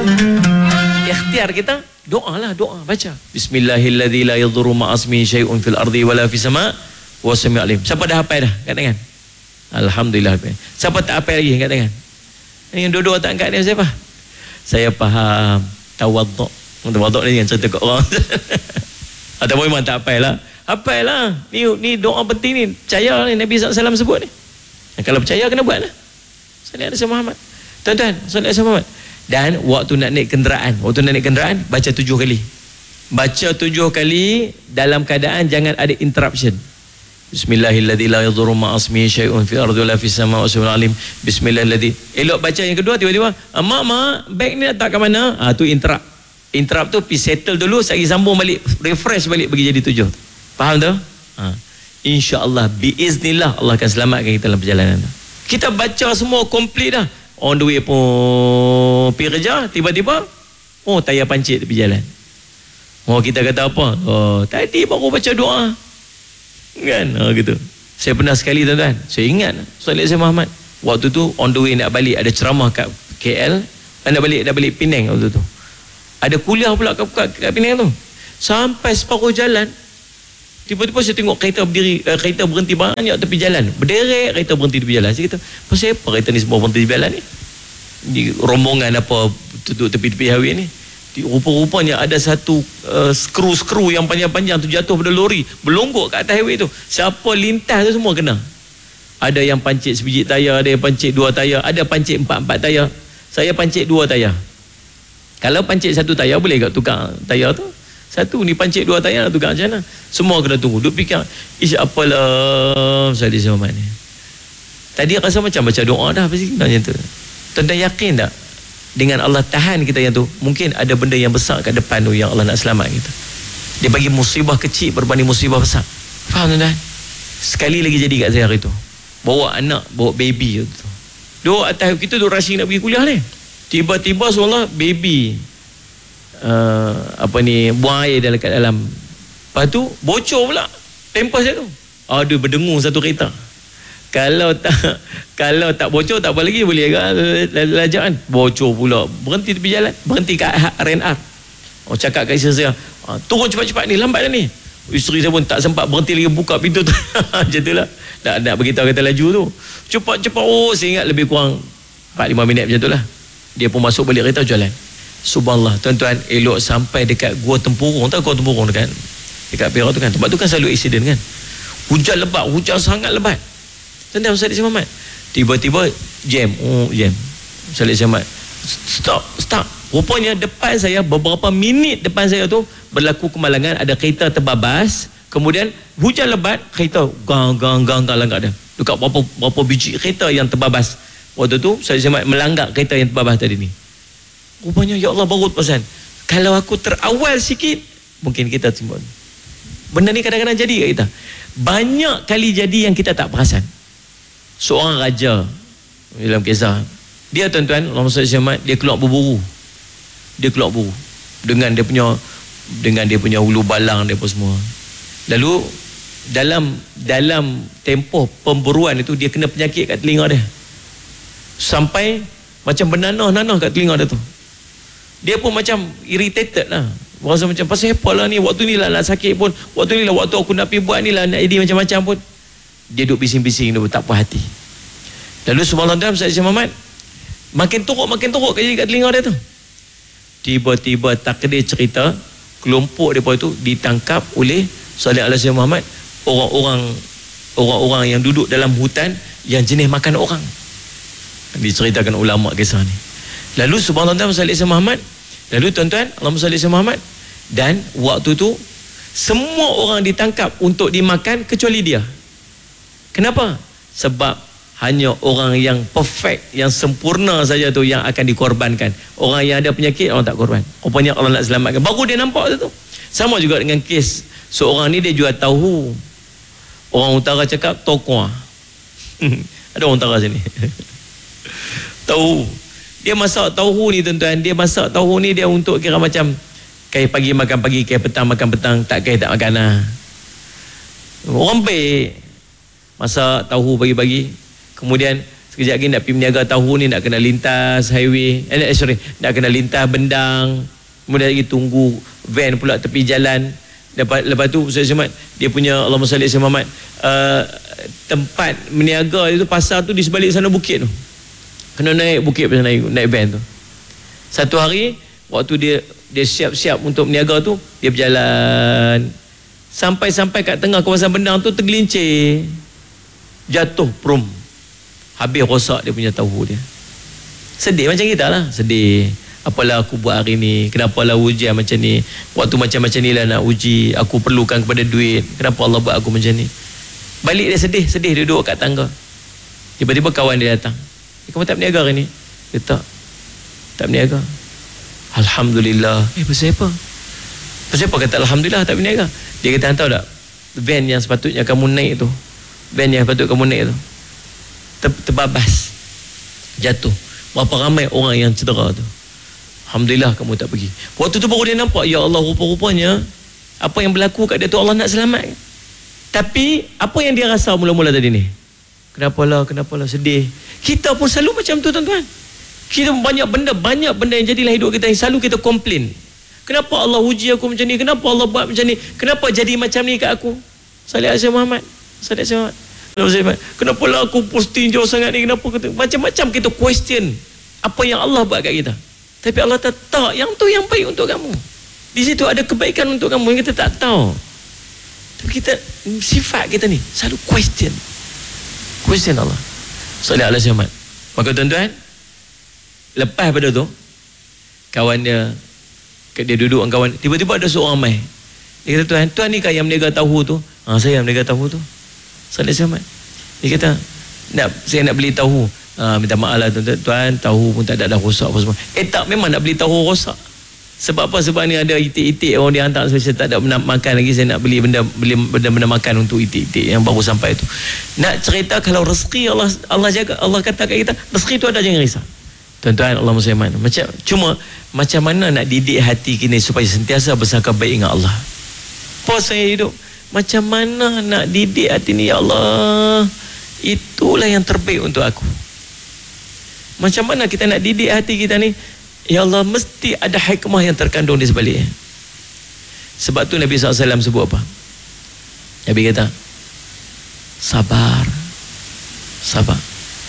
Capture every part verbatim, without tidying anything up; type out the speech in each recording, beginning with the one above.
Ikhtiar kita, doa lah, doa, baca. Bismillahilladzi la yadhurru ma'asmihi syai'un fil ardi wala fis sama' wa sami'ul alim. Siapa dah hafal dah? Angkat tangan. Alhamdulillah. Siapa tak hafal lagi? Angkat tangan. Yang dua-dua tak angkat ni siapa? Saya faham. Tawaduk. Tawaduk ni yang cerita kat orang. Atau memang tak hafal lah. Hafal lah. Ni, ni doa penting ni. Percaya ni Nabi sallallahu alaihi wasallam sebut ni. Kalau percaya kena buat lah. Salih alaihi Muhammad. Tuan-tuan, salih alaihi Muhammad. Dan waktu nak naik kenderaan, waktu nak naik kenderaan, baca tujuh kali. Baca tujuh kali dalam keadaan jangan ada interruption. Bismillahilladzi la yadhurru ma'asmihi syai'un fil ardi wala fis sama'i wa huwal alim. Bismillahilladzi. Elok baca yang kedua, tiba-tiba, mak mak, beg ni letak ke mana? Ah tu interrupt. Interrupt tu pergi settle dulu, sekali sambung balik, refresh balik bagi jadi tujuh. Faham tu? Ha. Insya-Allah biiznillah Allah akan selamatkan kita dalam perjalanan tu. Kita baca semua komplit dah. On the way pun pergi kerja, tiba-tiba oh tayar pancit tepi jalan. Oh kita kata apa? Oh tadi baru baca doa. Kan? Oh gitu. Saya pernah sekali tuan-tuan, saya ingat Salih Alaihi Muhammad. Waktu tu on the way nak balik ada ceramah kat K L, nak balik nak balik Penang waktu tu. Ada kuliah pula kat, kat, kat Penang tu. Sampai separuh jalan, tiba-tiba saya tengok kereta berdiri, uh, kereta berhenti banyak tepi jalan. Berderet kereta berhenti tepi jalan. Saya kata, pasal apa kereta ni semua berhenti tepi jalan ni? Di rombongan apa duduk tepi-tepi highway ni. Rupa-rupanya ada satu uh, skru-skru yang panjang-panjang tu jatuh pada lori, berlonggok kat atas highway tu. Siapa lintas tu semua kena. Ada yang pancit sebiji tayar, ada yang pancit dua tayar, ada pancit empat-empat tayar. Saya pancit dua tayar. Kalau pancit satu tayar boleh tak tukar tayar tu? Satu ni pancit dua tayar nak tukar macam mana? Semua kena tunggu. Duk fikir, ish apalah Salih Muhammad ni. Tadi rasa macam baca doa dah pasti macam tu. Tuan-tuan yakin tak? Dengan Allah tahan kita yang tu, mungkin ada benda yang besar kat depan tu yang Allah nak selamat kita. Dia bagi musibah kecil berbanding musibah besar. Faham tuan-tuan? Sekali lagi jadi kat saya hari tu. Bawa anak, bawa baby tu. Duk atas kita tu rushing nak pergi kuliah ni. Tiba-tiba seolah baby Uh, apa ni buang air dalam kat dalam. Lepas tu bocor pula pampers dia tu. Aduh berdengung satu kereta. Kalau tak kalau tak bocor tak apa lagi boleh lajak kan. Bocor pula. Berhenti tepi jalan, berhenti kat R and R. Oh cakap kat isteri saya, ah, turun cepat-cepat ni, lambat dah ni. Isteri saya pun tak sempat berhenti lagi buka pintu tu. Macam itulah. Nak nak beritahu kata laju tu. Cepat-cepat, oh saya ingat lebih kurang empat lima minit macam itulah. Dia pun masuk balik kereta jalan. Subhanallah, tuan-tuan, elok sampai dekat Gua Tempurung. Tahu Gua Tempurung dekat dekat Perak tu kan. Tempat tu kan selalu accident kan. Hujan lebat, hujan sangat lebat. Tuan-tuan, Salih Alaihi Muhammad. Tiba-tiba jam, oh jam. Salih Alaihi Muhammad. Stop, stop. Rupanya depan saya, beberapa minit depan saya tu berlaku kemalangan, ada kereta terbabas. Kemudian hujan lebat, kereta gang gang gang gang langgar dah. Dekat berapa berapa biji kereta yang terbabas. Waktu tu Salih Alaihi Muhammad melanggar kereta yang terbabas tadi ni. Rupanya ya Allah baru perasan. Kalau aku terawal sikit, mungkin kita timbul. Benda ni kadang-kadang jadi kat kita. Banyak kali jadi yang kita tak perasan. Seorang raja dalam kisah, dia tuan-tuan, Allahumma salli alaihi wasallam, dia keluar berburu. Dia keluar berburu dengan dia punya dengan dia punya ulu balang dia apa semua. Lalu dalam dalam tempoh pemburuan itu dia kena penyakit kat telinga dia. Sampai macam bernanah-nanah kat telinga dia tu. Dia pun macam irritated lah. Rasa macam pasal apa lah ni, waktu ni lah nak sakit pun, waktu ni lah waktu aku nak pergi buat ni lah nak jadi macam-macam pun. Dia duduk bising-bising, dia pun tak puas hati. Lalu subhanallah dalam Salih Alaihi Muhammad, makin teruk makin teruk kat telinga dia tu. Tiba-tiba takdir cerita, kelompok mereka itu ditangkap oleh Salih Alaihi Muhammad, orang-orang orang-orang yang duduk dalam hutan yang jenis makan orang. Diceritakan ulama kisah ni. Lalu subhanallah Salih Alaihi Muhammad, lalu tuan-tuan, Allahumma salli alaihi Muhammad, dan waktu tu semua orang ditangkap untuk dimakan kecuali dia. Kenapa? Sebab hanya orang yang perfect, yang sempurna saja tu yang akan dikorbankan. Orang yang ada penyakit, orang tak korban. Rupanya Allah nak selamatkan. Baru dia nampak tu. Sama juga dengan kes seorang ni, dia jual tahu. Orang utara cakap tokuah. Ada orang utara sini. Tahu. Dia masak tahu ni tuan-tuan, dia masak tahu ni dia untuk kira macam kai pagi makan pagi, kai petang makan petang, tak kai tak makan lah. Orang baik masak tahu pagi-pagi, kemudian Sekejap lagi nak pergi meniaga tahu ni, nak kena lintas highway, eh, sorry, nak kena lintas bendang. Kemudian lagi tunggu van pula tepi jalan. Lepas, lepas tu Ustaz Somad, dia punya Allahumma salli alaihi Muhammad, uh, tempat meniaga itu, pasar tu di sebalik sana bukit tu. Kena naik bukit pasal naik, naik van tu. Satu hari waktu dia dia siap-siap untuk meniaga tu, dia berjalan sampai-sampai kat tengah kawasan bendang tu tergelincir. Jatuh prum. Habis rosak dia punya tahu dia. Sedih macam kita lah, sedih. Apalah aku buat hari ni, kenapalah ujian macam ni, waktu macam-macam ni lah nak uji, aku perlukan kepada duit, kenapa Allah buat aku macam ni. Balik dia sedih, sedih dia duduk kat tangga. Tiba-tiba kawan dia datang, eh, kamu tak berniaga hari ni? Dia tak, tak berniaga. Alhamdulillah. Eh pasal apa? Pasal apa kata Alhamdulillah tak berniaga? Dia kata, tahu tak, van yang sepatutnya kamu naik tu, van yang sepatutnya kamu naik tu ter, terbabas, jatuh. Berapa ramai orang yang cedera tu. Alhamdulillah kamu tak pergi. Waktu tu baru dia nampak, ya Allah, rupa-rupanya apa yang berlaku kat dia tu Allah nak selamatkan. Tapi apa yang dia rasa mula-mula tadi ni? Kenapalah, kenapalah, sedih. Kita pun selalu macam tu tuan-tuan. Kita banyak benda, banyak benda yang jadilah hidup kita, yang selalu kita komplain. Kenapa Allah uji aku macam ni? Kenapa Allah buat macam ni? Kenapa jadi macam ni kat aku? Salih Asyik Muhammad. Salih Asyik Muhammad. Kenapalah aku posting jauh sangat ni? Kenapa? Macam-macam kita question apa yang Allah buat kat kita. Tapi Allah tak tahu yang tu yang baik untuk kamu. Di situ ada kebaikan untuk kamu yang kita tak tahu. Tapi kita, sifat kita ni selalu question. Question Allah. Salih Asyik Muhammad. Maka tuan-tuan, lepas pada tu, kawan dia, dia duduk dengan kawan, tiba-tiba ada seorang mai. Dia kata, tuan, tuan ni kan yang meniaga tahu tu? Ha, saya yang meniaga tahu tu. Salih Ahmad. Dia kata, nak, saya nak beli tahu. Ha, minta maaf lah tuan, tuan, tahu pun tak ada dah rosak apa semua. Eh tak, memang nak beli tahu rosak. Sebab apa? Sebab ni ada itik-itik orang dia hantar, saya tak ada makan lagi, saya nak beli benda beli benda-benda makan untuk itik-itik yang baru sampai tu. Nak cerita kalau rezeki Allah Allah jaga, Allah kata kat kita, rezeki tu ada, jangan risau. Tuan-tuan, Allah musliman. Macam cuma macam mana nak didik hati kita supaya sentiasa bersangka baik dengan Allah. Apa saya hidup? Macam mana nak didik hati ni, ya Allah? Itulah yang terbaik untuk aku. Macam mana kita nak didik hati kita ni? Ya Allah, mesti ada hikmah yang terkandung di sebaliknya. Sebab tu Nabi sallallahu alaihi wasallam sebut apa? Nabi kata, sabar. Sabar.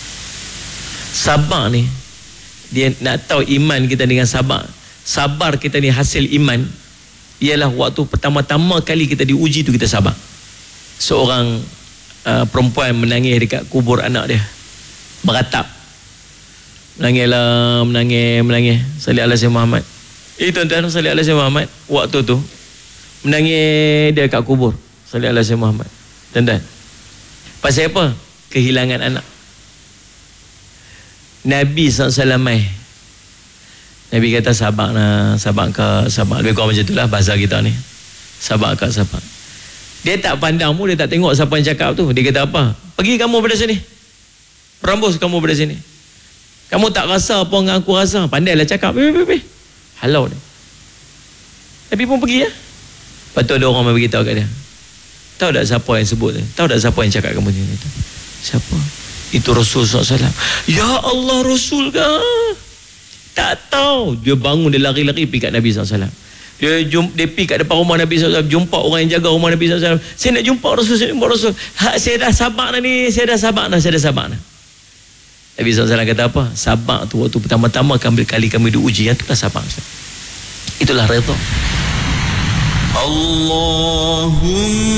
Sabar ni, dia nak tahu iman kita dengan sabar. Sabar kita ni hasil iman. Ialah waktu pertama-tama kali kita diuji tu kita sabar. Seorang uh, perempuan menangis dekat kubur anak dia, meratap. Menangislah, menangis, menangis. Salih ala Sayyidina Muhammad. Eh tuan-tuan, salih ala Sayyidina Muhammad. Waktu tu menangis dia kat kubur. Salih ala Sayyidina Muhammad. Tuan-tuan, pasal apa? Kehilangan anak. Nabi sallallahu alaihi wasallam, Nabi kata sabar lah, sabar ke, sabar. Lebih kurang macam itulah bahasa kita ni. Sabar ke, sabar. Dia tak pandang mu, dia tak tengok siapa yang cakap tu. Dia kata apa? Pergi kamu pada sini. Rambus kamu pada sini. Kamu tak rasa apa yang aku rasa. Pandailah cakap. Pergi, pergi, pergi. Halau dia. Nabi pun pergi ya. Lepas tu ada orang yang beritahu kat dia. Tahu tak siapa yang sebut dia? Tahu tak siapa yang cakap kamu ni? Siapa? Itu Rasul sallallahu alaihi wasallam. Ya Allah, Rasul ke? Tak tahu. Dia bangun, dia lari-lari pergi kat Nabi sallallahu alaihi wasallam. Dia jumpa, dia pergi kat depan rumah Nabi sallallahu alaihi wasallam, jumpa orang yang jaga rumah Nabi sallallahu alaihi wasallam. Saya nak jumpa Rasul, saya nak jumpa Rasul. Ha, saya dah sabar dah ni, saya dah sabar dah, saya dah sabar dah. Nabi sallallahu alaihi wasallam kata apa? Sabar tu waktu pertama-tama kali kami diuji, yang itulah sabar. Itulah redha. Allahumma